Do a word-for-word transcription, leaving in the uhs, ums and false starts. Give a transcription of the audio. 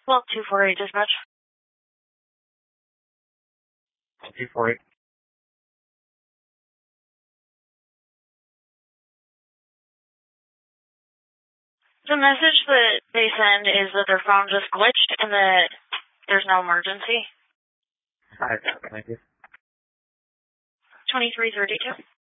Well, two four eight dispatch. two four eight. The message that they send is that their phone just glitched and that there's no emergency. Alright, thank you. twenty-three thirty-two.